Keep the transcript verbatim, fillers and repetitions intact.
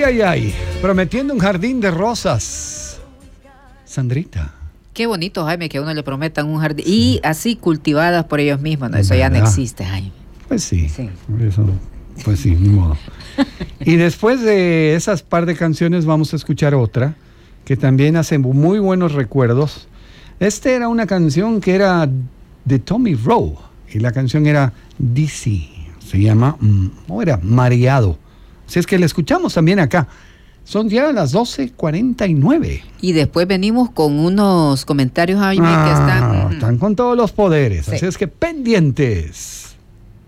ay, ay. Prometiendo un jardín de rosas. Sandrita. Qué bonito, Jaime, que a uno le prometan un jardín. Y así cultivadas por ellos mismos, ¿no? Eso ya no existe, Jaime. Pues sí. sí. Eso, pues sí, ni modo. Y después de esas par de canciones vamos a escuchar otra que también hace muy buenos recuerdos. Esta era una canción que era de Tommy Rowe y la canción era Dizzy. Se llama, ¿cómo era? Mareado. Así es que la escuchamos también acá. Son ya las doce cuarenta y nueve. Y después venimos con unos comentarios, Jaime, ah, que están... Están con todos los poderes. Sí. Así es que pendientes.